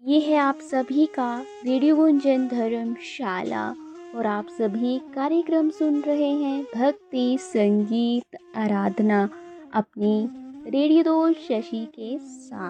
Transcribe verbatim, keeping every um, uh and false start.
ये है आप सभी का रेडियो गुंजन धर्मशाला और आप सभी कार्यक्रम सुन रहे हैं भक्ति संगीत आराधना अपनी रेडियो दोस्त शशि के साथ।